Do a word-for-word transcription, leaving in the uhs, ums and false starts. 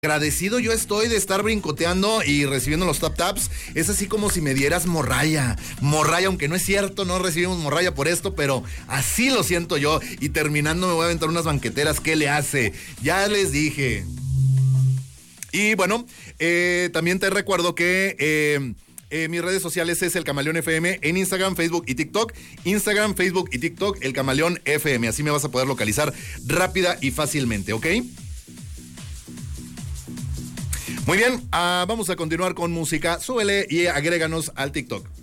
Agradecido yo estoy de estar brincoteando y recibiendo los tap taps. Es así como si me dieras morralla. Morralla, aunque no es cierto, no recibimos morralla por esto, pero así lo siento yo. Y terminando me voy a aventar unas banqueteras. ¿Qué le hace? Ya les dije. Y bueno, eh, también te recuerdo que... Eh, Eh, mis redes sociales es El Camaleón F M en Instagram, Facebook y TikTok. Instagram, Facebook y TikTok, El Camaleón F M. Así me vas a poder localizar rápida y fácilmente, ¿ok? Muy bien, uh, vamos a continuar con música. Súbele y agréganos al TikTok.